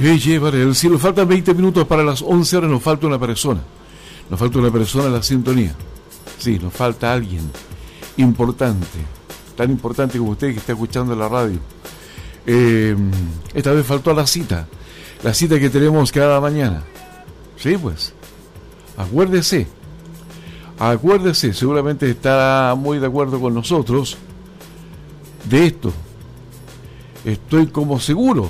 que llevaré el cielo. Faltan 20 minutos para las 11 horas. Nos falta una persona. Nos falta una persona en la sintonía. Sí, nos falta alguien importante. Tan importante como usted que está escuchando la radio. Esta vez faltó la cita. La cita que tenemos cada mañana. Sí, pues. Acuérdese. Seguramente está muy de acuerdo con nosotros de esto. Estoy como seguro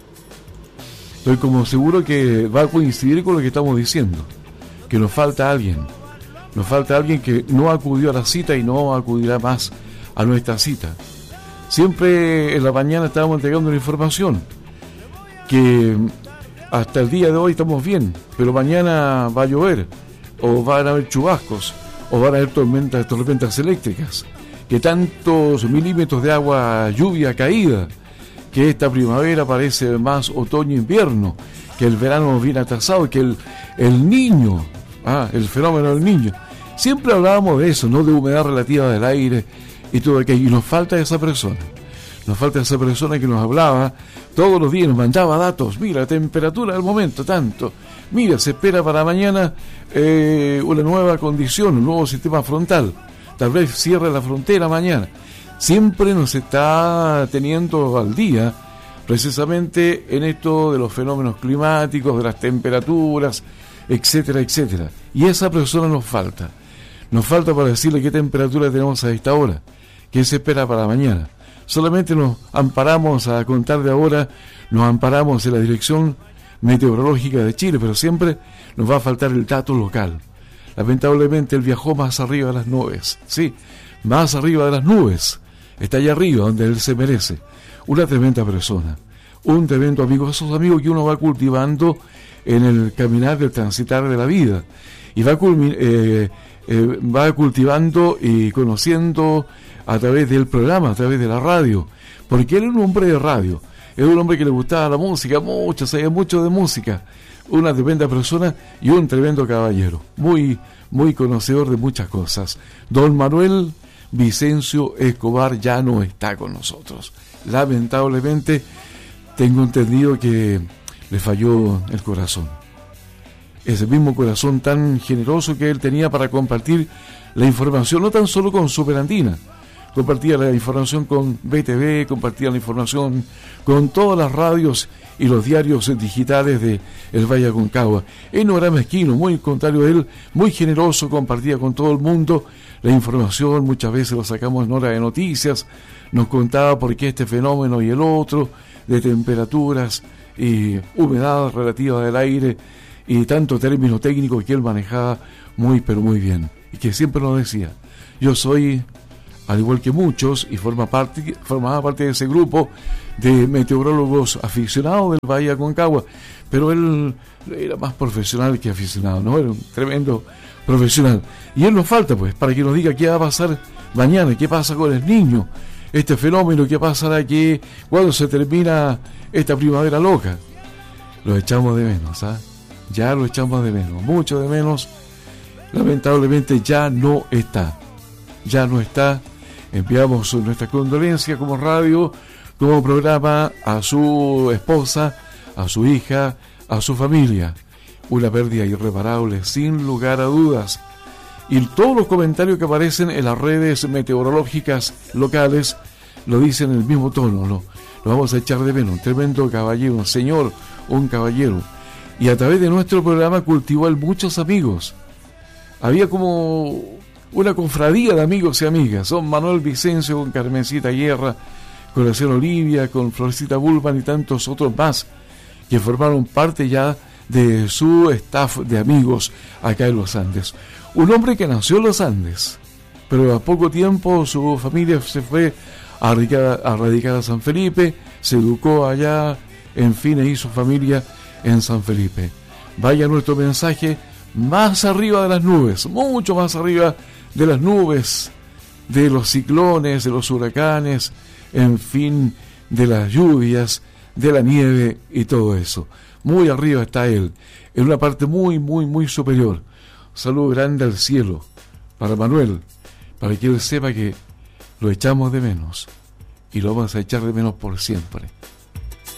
que va a coincidir con lo que estamos diciendo, que nos falta alguien que no acudió a la cita y no acudirá más a nuestra cita. Siempre en la mañana estábamos entregando la información que hasta el día de hoy estamos bien, pero mañana va a llover, o van a haber chubascos, o van a haber tormentas eléctricas, que tantos milímetros de agua, lluvia caída, que esta primavera parece más otoño-invierno, que el verano viene atrasado, que el niño, el fenómeno del niño. Siempre hablábamos de eso, ¿no? De humedad relativa del aire y todo aquello, y nos falta esa persona que nos hablaba todos los días, nos mandaba datos. Mira, temperatura del momento, tanto. Mira, se espera para mañana una nueva condición, un nuevo sistema frontal. Tal vez cierre la frontera mañana. Siempre nos está teniendo al día, precisamente en esto de los fenómenos climáticos, de las temperaturas, etcétera, etcétera. Y esa persona nos falta. Nos falta para decirle qué temperatura tenemos a esta hora, qué se espera para mañana. Solamente nos amparamos a contar de ahora, nos amparamos en la Dirección Meteorológica de Chile, pero siempre nos va a faltar el dato local. Lamentablemente él viajó más arriba de las nubes, sí, más arriba de las nubes, está allá arriba donde él se merece. Una tremenda persona, un tremendo amigo, esos amigos que uno va cultivando en el caminar del transitar de la vida, y va cultivando y conociendo a través del programa, a través de la radio, porque él es un hombre de radio, es un hombre que le gustaba la música, sabía mucho de música, una tremenda persona y un tremendo caballero, muy, muy conocedor de muchas cosas. Don Manuel Vicencio Escobar ya no está con nosotros. Lamentablemente, tengo entendido que le falló el corazón. Ese mismo corazón tan generoso que él tenía para compartir la información, no tan solo con Superandina, compartía la información con BTV, compartía la información con todas las radios y los diarios digitales de el Valle Aconcagua. Él no era mezquino, muy contrario a él, muy generoso, compartía con todo el mundo la información, muchas veces lo sacamos en hora de noticias, nos contaba por qué este fenómeno y el otro, de temperaturas y humedad relativa del aire, y tanto término técnico que él manejaba muy, pero muy bien, y que siempre nos decía, yo soy, al igual que muchos, y formaba parte de ese grupo de meteorólogos aficionados del Valle Aconcagua, pero él era más profesional que aficionado, ¿no? Era un tremendo profesional. Y él nos falta, pues, para que nos diga qué va a pasar mañana, qué pasa con el niño, este fenómeno, qué pasará aquí, cuándo se termina esta primavera loca. Lo echamos de menos, ya lo echamos de menos, mucho de menos. Lamentablemente ya no está. Enviamos nuestra condolencia como radio, como programa, a su esposa, a su hija, a su familia. Una pérdida irreparable, sin lugar a dudas. Y todos los comentarios que aparecen en las redes meteorológicas locales lo dicen en el mismo tono, lo vamos a echar de menos. Un tremendo caballero, un señor, un caballero. Y a través de nuestro programa cultivó él muchos amigos. Había como una confradía de amigos y amigas. Son Manuel Vicencio con Carmencita Guerra, con la señora Olivia, con Florecita Bulban y tantos otros más que formaron parte ya de su staff de amigos acá en los Andes. Un hombre que nació en los Andes, pero a poco tiempo su familia se fue a radicar a San Felipe, se educó allá, en fin, hizo familia en San Felipe. Vaya nuestro mensaje más arriba de las nubes, mucho más arriba de las nubes, de los ciclones, de los huracanes, en fin, de las lluvias, de la nieve y todo eso. Muy arriba está él, en una parte muy, muy, muy superior. Un saludo grande al cielo para Manuel, para que él sepa que lo echamos de menos y lo vamos a echar de menos por siempre.